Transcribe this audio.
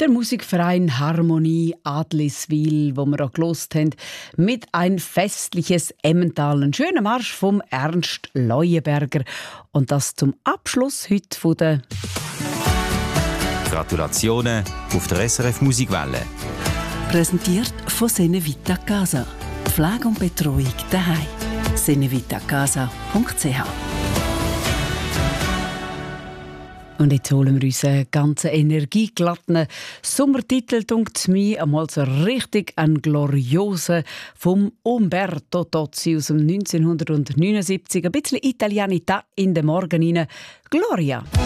Der Musikverein Harmonie Adliswil, wo wir auch gehört haben, mit «Ein festliches Emmental». Ein schöner Marsch vom Ernst Leuenberger. Und das zum Abschluss heute von der Gratulationen auf der SRF Musikwelle. Präsentiert von Senevita Casa. Pflege und Betreuung daheim. senevitacasa.ch. Und jetzt holen wir uns einen ganz energieglatten Sommertitel, dunkt mir einmal so richtig ein glorioser vom Umberto Tozzi aus dem 1979. Ein bisschen Italianità in den Morgen rein. Gloria!